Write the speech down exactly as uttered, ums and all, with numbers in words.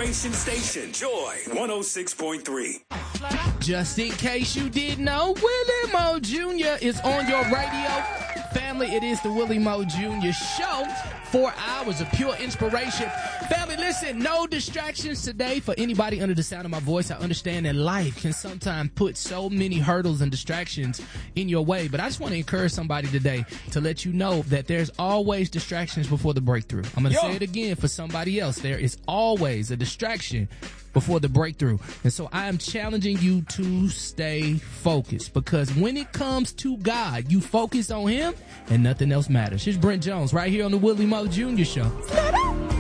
inspiration station, Joy one oh six point three. Just in case you didn't know, Willie Moe Junior is on your radio. Family, it is the Willie Moe Junior Show. Four hours of pure inspiration. Family, listen, no distractions today for anybody under the sound of my voice. I understand that life can sometimes put so many hurdles and distractions in your way, but I just want to encourage somebody today to let you know that there's always distractions before the breakthrough. I'm going to say it again for somebody else. There is always a distraction before the breakthrough. And so I am challenging you to stay focused, because when it comes to God, you focus on him and nothing else matters. Here's Brent Jones right here on the Willie Moe Junior Show.